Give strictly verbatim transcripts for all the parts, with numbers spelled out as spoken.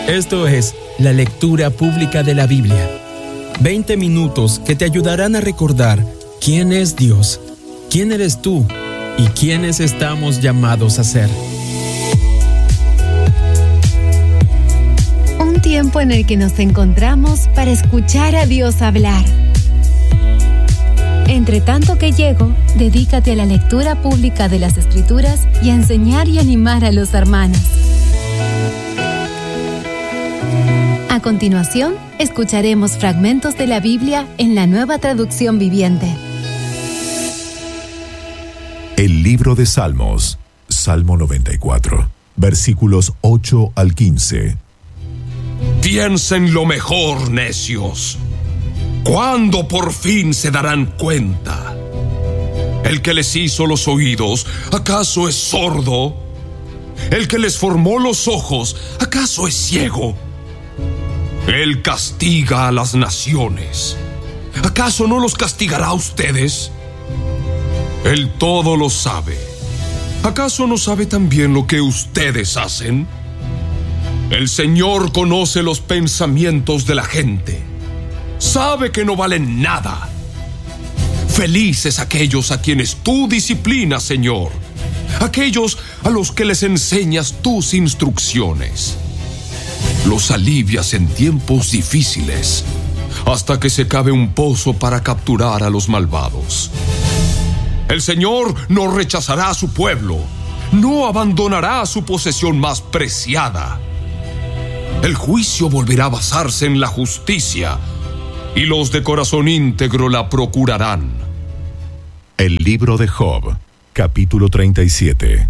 Esto es la lectura pública de la Biblia. veinte minutos que te ayudarán a recordar quién es Dios, quién eres tú y quiénes estamos llamados a ser. Un tiempo en el que nos encontramos para escuchar a Dios hablar. Entre tanto que llego, dedícate a la lectura pública de las Escrituras y a enseñar y animar a los hermanos. A continuación, escucharemos fragmentos de la Biblia en la Nueva Traducción Viviente. El libro de Salmos, Salmo noventa y cuatro, versículos ocho al quince. Piensen lo mejor, necios. ¿Cuándo por fin se darán cuenta? El que les hizo los oídos, ¿acaso es sordo? El que les formó los ojos, ¿acaso es ciego? Él castiga a las naciones. ¿Acaso no los castigará a ustedes? Él todo lo sabe. ¿Acaso no sabe también lo que ustedes hacen? El Señor conoce los pensamientos de la gente. Sabe que no valen nada. Felices aquellos a quienes tú disciplinas, Señor. Aquellos a los que les enseñas tus instrucciones. Los alivias en tiempos difíciles, hasta que se cabe un pozo para capturar a los malvados. El Señor no rechazará a su pueblo, no abandonará a su posesión más preciada. El juicio volverá a basarse en la justicia, y los de corazón íntegro la procurarán. El libro de Job, capítulo treinta y siete.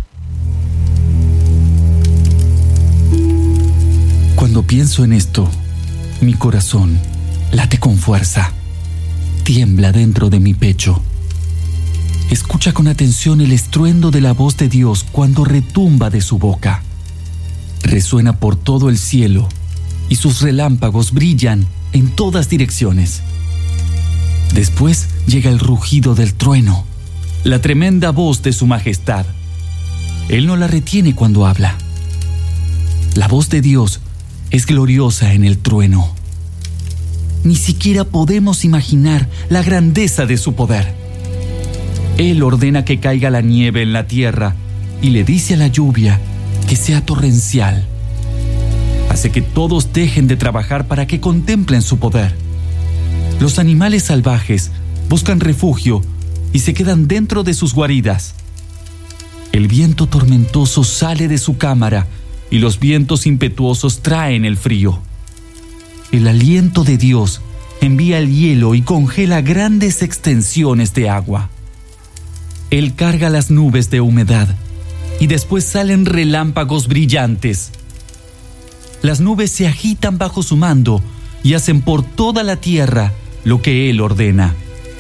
Cuando pienso en esto, mi corazón late con fuerza, tiembla dentro de mi pecho. Escucha con atención el estruendo de la voz de Dios cuando retumba de su boca. Resuena por todo el cielo y sus relámpagos brillan en todas direcciones. Después llega el rugido del trueno, la tremenda voz de su majestad. Él no la retiene cuando habla. La voz de Dios es gloriosa en el trueno. Ni siquiera podemos imaginar la grandeza de su poder. Él ordena que caiga la nieve en la tierra y le dice a la lluvia que sea torrencial. Hace que todos dejen de trabajar para que contemplen su poder. Los animales salvajes buscan refugio y se quedan dentro de sus guaridas. El viento tormentoso sale de su cámara y los vientos impetuosos traen el frío. El aliento de Dios envía el hielo y congela grandes extensiones de agua. Él carga las nubes de humedad y después salen relámpagos brillantes. Las nubes se agitan bajo su mando y hacen por toda la tierra lo que Él ordena.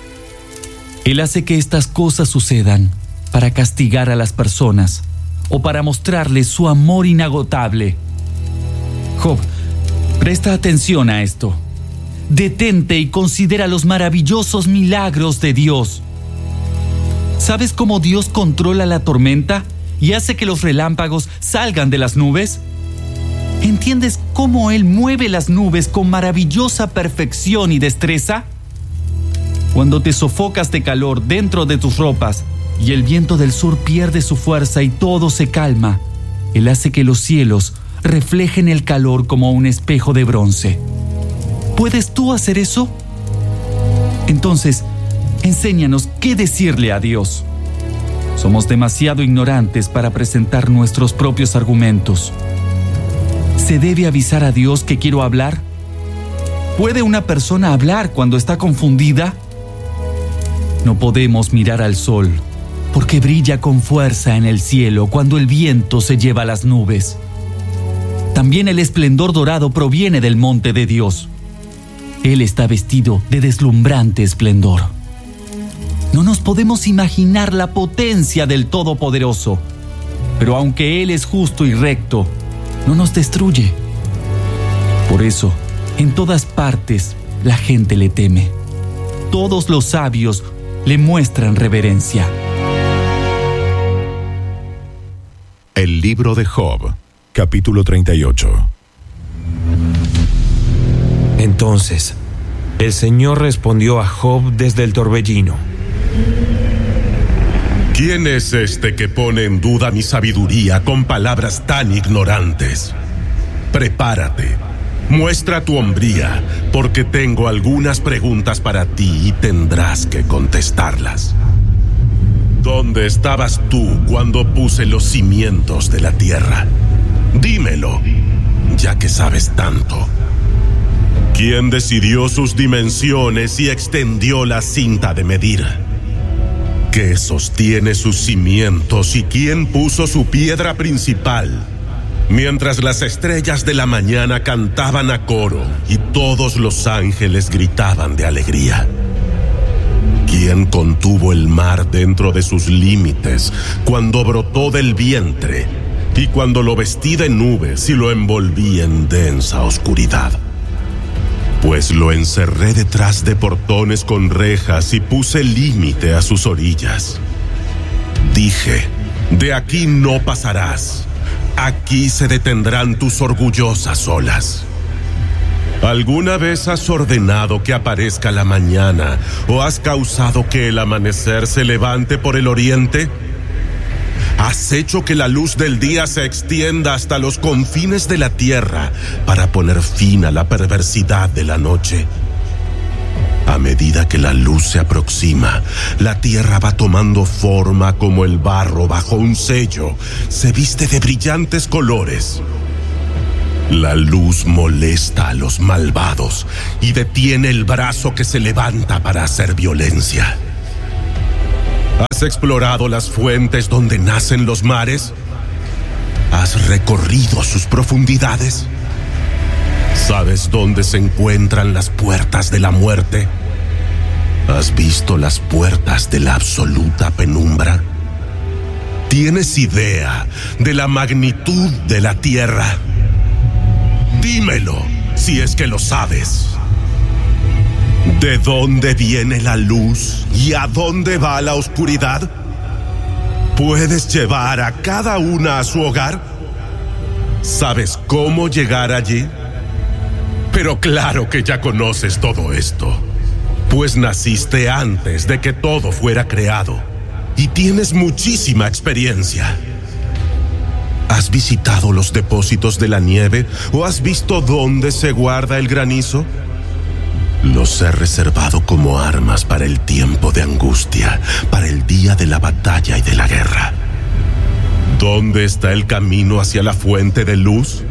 Él hace que estas cosas sucedan para castigar a las personas o para mostrarles su amor inagotable. Job, presta atención a esto. Detente y considera los maravillosos milagros de Dios. ¿Sabes cómo Dios controla la tormenta y hace que los relámpagos salgan de las nubes? ¿Entiendes cómo Él mueve las nubes con maravillosa perfección y destreza? Cuando te sofocas de calor dentro de tus ropas y el viento del sur pierde su fuerza y todo se calma, Él hace que los cielos reflejen el calor como un espejo de bronce. ¿Puedes tú hacer eso? Entonces, enséñanos qué decirle a Dios. Somos demasiado ignorantes para presentar nuestros propios argumentos. ¿Se debe avisar a Dios que quiero hablar? ¿Puede una persona hablar cuando está confundida? No podemos mirar al sol, porque brilla con fuerza en el cielo cuando el viento se lleva las nubes. También el esplendor dorado proviene del monte de Dios. Él está vestido de deslumbrante esplendor. No nos podemos imaginar la potencia del Todopoderoso, pero aunque Él es justo y recto, no nos destruye. Por eso, en todas partes, la gente le teme. Todos los sabios le muestran reverencia. El libro de Job, capítulo treinta y ocho. Entonces, el Señor respondió a Job desde el torbellino: ¿Quién es este que pone en duda mi sabiduría con palabras tan ignorantes? Prepárate, muestra tu hombría, porque tengo algunas preguntas para ti y tendrás que contestarlas. ¿Dónde estabas tú cuando puse los cimientos de la tierra? Dímelo, ya que sabes tanto. ¿Quién decidió sus dimensiones y extendió la cinta de medir? ¿Qué sostiene sus cimientos y quién puso su piedra principal? Mientras las estrellas de la mañana cantaban a coro y todos los ángeles gritaban de alegría. ¿Quién contuvo el mar dentro de sus límites cuando brotó del vientre y cuando lo vestí de nubes y lo envolví en densa oscuridad? Pues lo encerré detrás de portones con rejas y puse límite a sus orillas. Dije, de aquí no pasarás, aquí se detendrán tus orgullosas olas. ¿Alguna vez has ordenado que aparezca la mañana o has causado que el amanecer se levante por el oriente? ¿Has hecho que la luz del día se extienda hasta los confines de la tierra para poner fin a la perversidad de la noche? A medida que la luz se aproxima, la tierra va tomando forma como el barro bajo un sello, se viste de brillantes colores. La luz molesta a los malvados y detiene el brazo que se levanta para hacer violencia. ¿Has explorado las fuentes donde nacen los mares? ¿Has recorrido sus profundidades? ¿Sabes dónde se encuentran las puertas de la muerte? ¿Has visto las puertas de la absoluta penumbra? ¿Tienes idea de la magnitud de la tierra? Dímelo, si es que lo sabes. ¿De dónde viene la luz y a dónde va la oscuridad? ¿Puedes llevar a cada una a su hogar? ¿Sabes cómo llegar allí? Pero claro que ya conoces todo esto, pues naciste antes de que todo fuera creado y tienes muchísima experiencia. ¿Has visitado los depósitos de la nieve o has visto dónde se guarda el granizo? Los he reservado como armas para el tiempo de angustia, para el día de la batalla y de la guerra. ¿Dónde está el camino hacia la fuente de luz?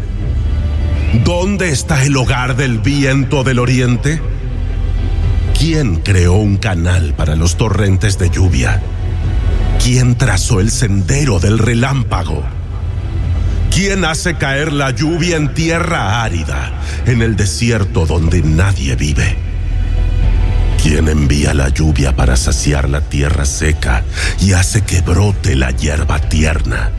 ¿Dónde está el hogar del viento del oriente? ¿Quién creó un canal para los torrentes de lluvia? ¿Quién trazó el sendero del relámpago? ¿Quién hace caer la lluvia en tierra árida, en el desierto donde nadie vive? ¿Quién envía la lluvia para saciar la tierra seca y hace que brote la hierba tierna?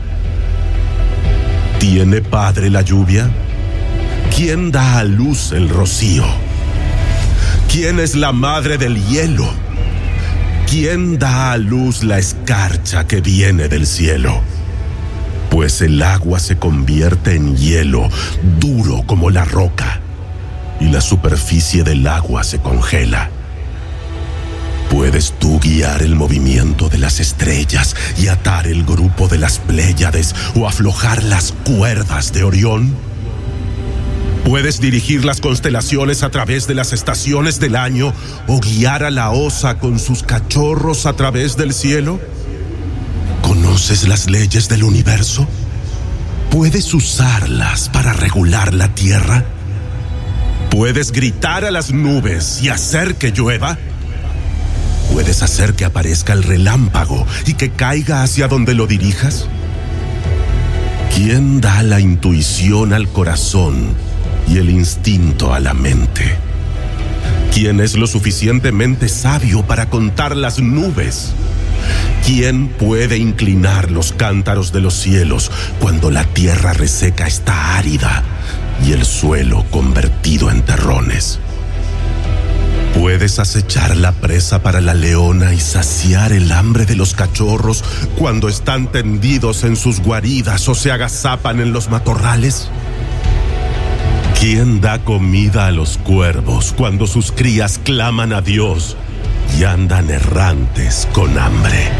¿Tiene padre la lluvia? ¿Quién da a luz el rocío? ¿Quién es la madre del hielo? ¿Quién da a luz la escarcha que viene del cielo? Pues el agua se convierte en hielo, duro como la roca, y la superficie del agua se congela. ¿Puedes tú guiar el movimiento de las estrellas y atar el grupo de las Pléyades o aflojar las cuerdas de Orión? ¿Puedes dirigir las constelaciones a través de las estaciones del año o guiar a la osa con sus cachorros a través del cielo? ¿Conoces las leyes del universo? ¿Puedes usarlas para regular la tierra? ¿Puedes gritar a las nubes y hacer que llueva? ¿Puedes hacer que aparezca el relámpago y que caiga hacia donde lo dirijas? ¿Quién da la intuición al corazón y el instinto a la mente? ¿Quién es lo suficientemente sabio para contar las nubes? ¿Quién puede inclinar los cántaros de los cielos cuando la tierra reseca está árida y el suelo convertido en terrones? ¿Puedes acechar la presa para la leona y saciar el hambre de los cachorros cuando están tendidos en sus guaridas o se agazapan en los matorrales? ¿Quién da comida a los cuervos cuando sus crías claman a Dios y andan errantes con hambre?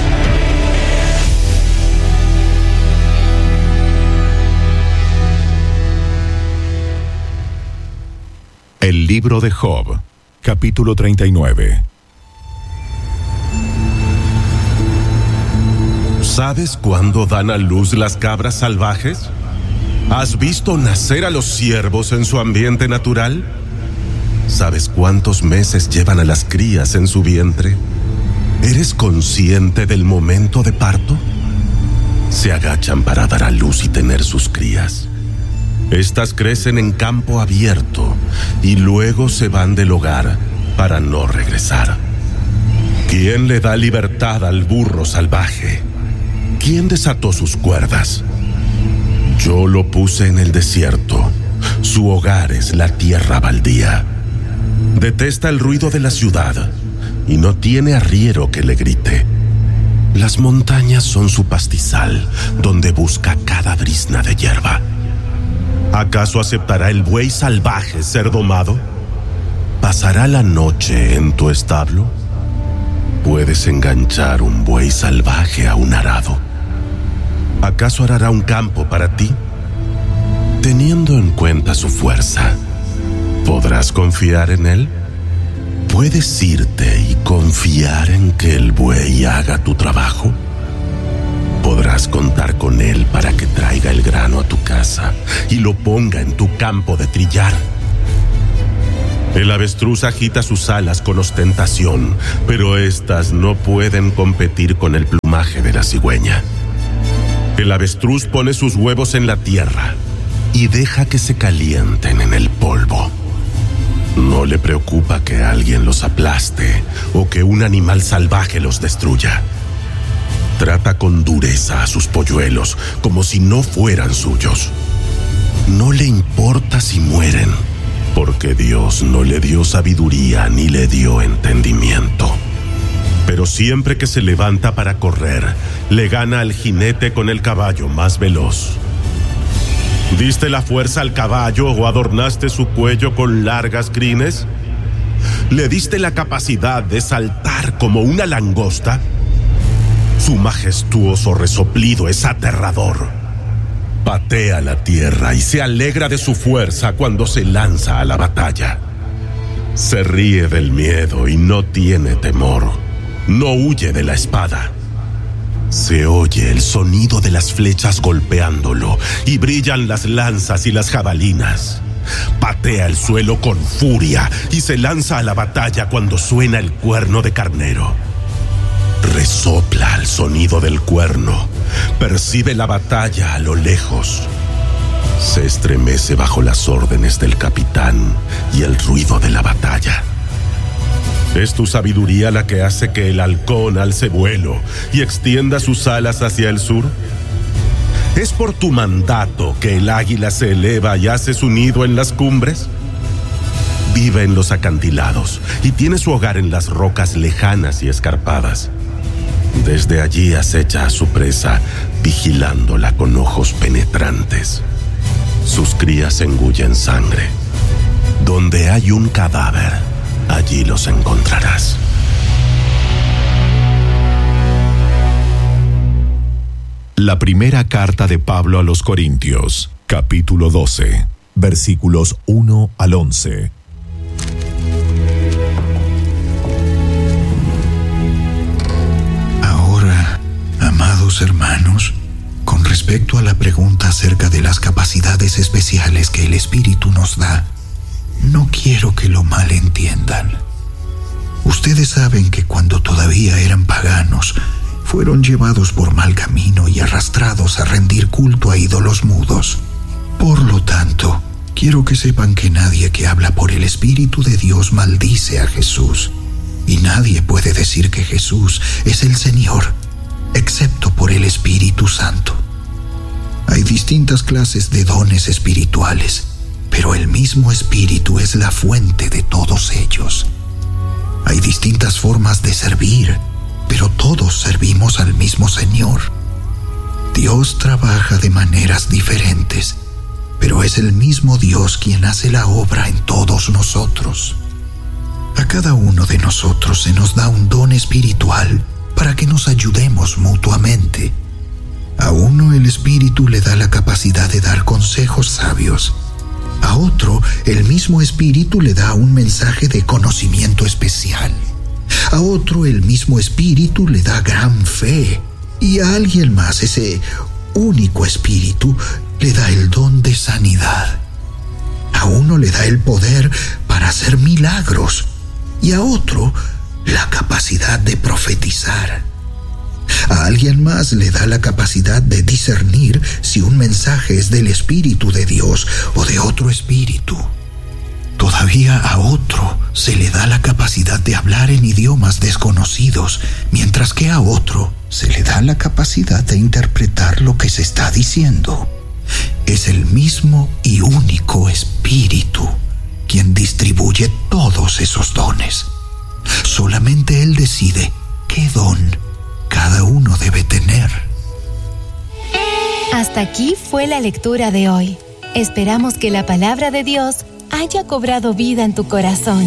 El libro de Job, capítulo treinta y nueve. ¿Sabes cuándo dan a luz las cabras salvajes? ¿Has visto nacer a los ciervos en su ambiente natural? ¿Sabes cuántos meses llevan a las crías en su vientre? ¿Eres consciente del momento de parto? Se agachan para dar a luz y tener sus crías. Estas crecen en campo abierto y luego se van del hogar para no regresar. ¿Quién le da libertad al burro salvaje? ¿Quién desató sus cuerdas? Yo lo puse en el desierto. Su hogar es la tierra baldía. Detesta el ruido de la ciudad y no tiene arriero que le grite. Las montañas son su pastizal, donde busca cada brizna de hierba. ¿Acaso aceptará el buey salvaje ser domado? ¿Pasará la noche en tu establo? ¿Puedes enganchar un buey salvaje a un arado? ¿Acaso arará un campo para ti? Teniendo en cuenta su fuerza, ¿podrás confiar en él? ¿Puedes irte y confiar en que el buey haga tu trabajo? ¿Podrás contar con él para que traiga el grano a tu casa y lo ponga en tu campo de trillar? El avestruz agita sus alas con ostentación, pero éstas no pueden competir con el plumaje de la cigüeña. El avestruz pone sus huevos en la tierra y deja que se calienten en el polvo. No le preocupa que alguien los aplaste o que un animal salvaje los destruya. Trata con dureza a sus polluelos como si no fueran suyos. No le importa si mueren, porque Dios no le dio sabiduría ni le dio entendimiento. Pero siempre que se levanta para correr, le gana al jinete con el caballo más veloz. ¿Diste la fuerza al caballo o adornaste su cuello con largas crines? ¿Le diste la capacidad de saltar como una langosta? Su majestuoso resoplido es aterrador. Patea la tierra y se alegra de su fuerza cuando se lanza a la batalla. Se ríe del miedo y no tiene temor. No huye de la espada. Se oye el sonido de las flechas golpeándolo y brillan las lanzas y las jabalinas. Patea el suelo con furia y se lanza a la batalla cuando suena el cuerno de carnero. Resopla al sonido del cuerno, percibe la batalla a lo lejos. Se estremece bajo las órdenes del capitán y el ruido de la batalla. ¿Es tu sabiduría la que hace que el halcón alce vuelo y extienda sus alas hacia el sur? ¿Es por tu mandato que el águila se eleva y hace su nido en las cumbres? Vive en los acantilados y tiene su hogar en las rocas lejanas y escarpadas. Desde allí acecha a su presa, vigilándola con ojos penetrantes. Sus crías engullen sangre. Donde hay un cadáver, allí los encontrarás. La primera carta de Pablo a los Corintios, capítulo doce, versículos uno al once. Ahora, amados hermanos, con respecto a la pregunta acerca de las capacidades especiales que el Espíritu nos da, no quiero que lo malentiendan. Ustedes saben que cuando todavía eran paganos, fueron llevados por mal camino y arrastrados a rendir culto a ídolos mudos. Por lo tanto, quiero que sepan que nadie que habla por el Espíritu de Dios maldice a Jesús, y nadie puede decir que Jesús es el Señor, excepto por el Espíritu Santo. Hay distintas clases de dones espirituales, pero el mismo Espíritu es la fuente de todos ellos. Hay distintas formas de servir, pero todos servimos al mismo Señor. Dios trabaja de maneras diferentes, pero es el mismo Dios quien hace la obra en todos nosotros. A cada uno de nosotros se nos da un don espiritual para que nos ayudemos mutuamente. A uno el Espíritu le da la capacidad de dar consejos sabios. A otro el mismo Espíritu le da un mensaje de conocimiento especial. A otro el mismo Espíritu le da gran fe. Y a alguien más ese único Espíritu le da el don de sanidad. A uno le da el poder para hacer milagros y a otro la capacidad de profetizar. A alguien más le da la capacidad de discernir si un mensaje es del Espíritu de Dios o de otro espíritu. Todavía a otro se le da la capacidad de hablar en idiomas desconocidos, mientras que a otro se le da la capacidad de interpretar lo que se está diciendo. Es el mismo y único Espíritu quien distribuye todos esos dones. Solamente Él decide qué don cada uno debe tener. Hasta aquí fue la lectura de hoy. Esperamos que la palabra de Dios haya cobrado vida en tu corazón.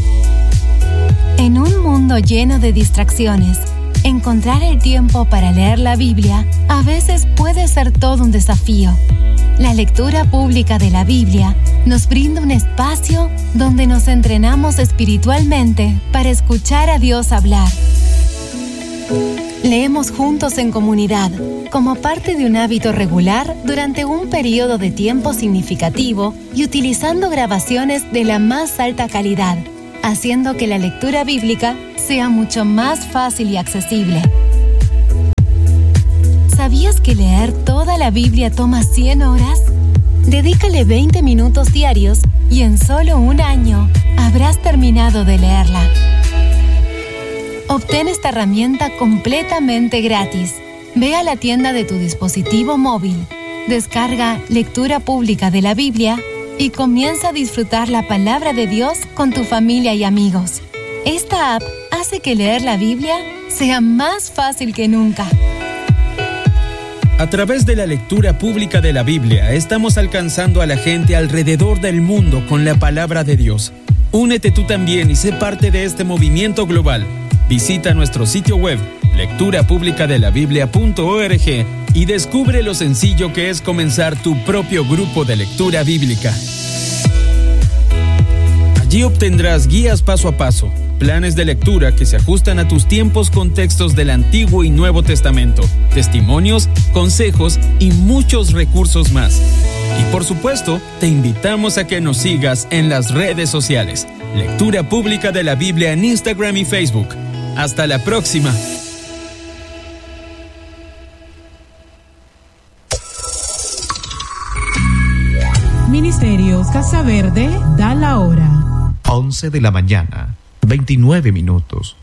En un mundo lleno de distracciones, encontrar el tiempo para leer la Biblia a veces puede ser todo un desafío. La lectura pública de la Biblia nos brinda un espacio donde nos entrenamos espiritualmente para escuchar a Dios hablar. Leemos juntos en comunidad, como parte de un hábito regular durante un periodo de tiempo significativo y utilizando grabaciones de la más alta calidad, haciendo que la lectura bíblica sea mucho más fácil y accesible. ¿Sabías que leer toda la Biblia toma cien horas? Dedícale veinte minutos diarios y en solo un año habrás terminado de leerla. Obtén esta herramienta completamente gratis. Ve a la tienda de tu dispositivo móvil, descarga Lectura Pública de la Biblia y comienza a disfrutar la palabra de Dios con tu familia y amigos. Esta app hace que leer la Biblia sea más fácil que nunca. A través de la lectura pública de la Biblia, estamos alcanzando a la gente alrededor del mundo con la palabra de Dios. Únete tú también y sé parte de este movimiento global. Visita nuestro sitio web, lectura pública de la biblia punto org, y descubre lo sencillo que es comenzar tu propio grupo de lectura bíblica. Allí obtendrás guías paso a paso, planes de lectura que se ajustan a tus tiempos con textos del Antiguo y Nuevo Testamento, testimonios, consejos y muchos recursos más. Y por supuesto, te invitamos a que nos sigas en las redes sociales. Lectura Pública de la Biblia en Instagram y Facebook. Hasta la próxima. Ministerios Casa Verde da la hora. once de la mañana, veintinueve minutos.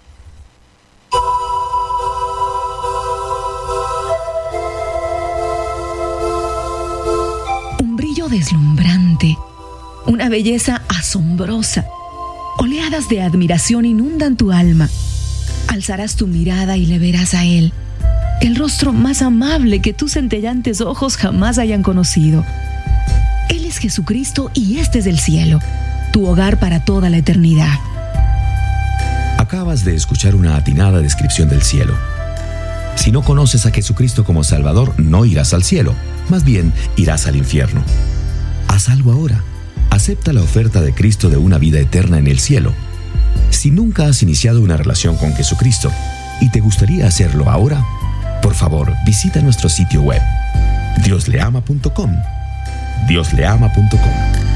Un brillo deslumbrante, una belleza asombrosa. Oleadas de admiración inundan tu alma. Alzarás tu mirada y le verás a Él, el rostro más amable que tus centellantes ojos jamás hayan conocido. Él es Jesucristo y este es el cielo, tu hogar para toda la eternidad. Acabas de escuchar una atinada descripción del cielo. Si no conoces a Jesucristo como Salvador, no irás al cielo, más bien irás al infierno. Haz algo ahora. Acepta la oferta de Cristo de una vida eterna en el cielo. Si nunca has iniciado una relación con Jesucristo y te gustaría hacerlo ahora, por favor, visita nuestro sitio web, dios le ama punto com. dios le ama punto com.